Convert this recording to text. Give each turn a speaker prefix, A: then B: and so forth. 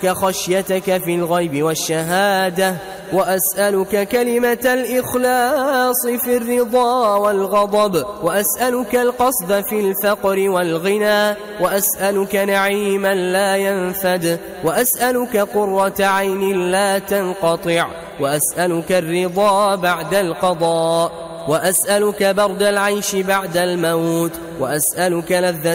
A: خشيتك في الغيب والشهادة، وأسألك كلمة الإخلاص في الرضا والغضب، وأسألك القصد في الفقر والغنى، وأسألك نعيما لا ينفد، وأسألك قرة عين لا تنقطع، وأسألك الرضا بعد القضاء، وأسألك برد العيش بعد الموت، وأسألك لذة